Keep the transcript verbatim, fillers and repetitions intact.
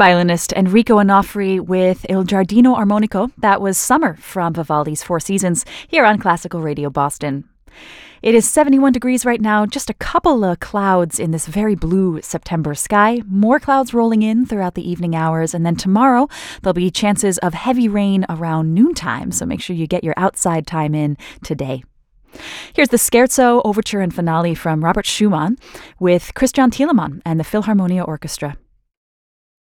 Violinist Enrico Onofri with Il Giardino Armonico. That was Summer from Vivaldi's Four Seasons here on Classical Radio Boston. It is seventy-one degrees right now, just a couple of clouds in this very blue September sky. More clouds rolling in throughout the evening hours, and then tomorrow there'll be chances of heavy rain around noontime, so make sure you get your outside time in today. Here's the Scherzo, Overture and Finale from Robert Schumann with Christian Thielemann and the Philharmonia Orchestra.